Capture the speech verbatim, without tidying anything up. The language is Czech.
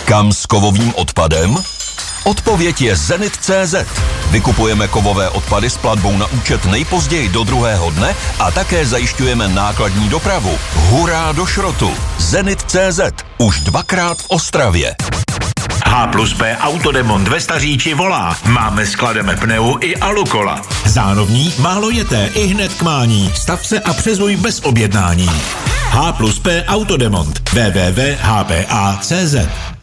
Kam s kovovým odpadem? Odpověď je Zenit tečka cé zet. Vykupujeme kovové odpady s platbou na účet nejpozději do druhého dne a také zajišťujeme nákladní dopravu. Hurá do šrotu! Zenit tečka cé zet. Už dvakrát v Ostravě. H plus P Autodemont ve Staříči volá. Máme sklademe pneu i alukola. Zánovní, málo jeté, i hned k mání. Stav se a přezuj bez objednání. H plus P Autodemont. w w w tečka h p a tečka cé zet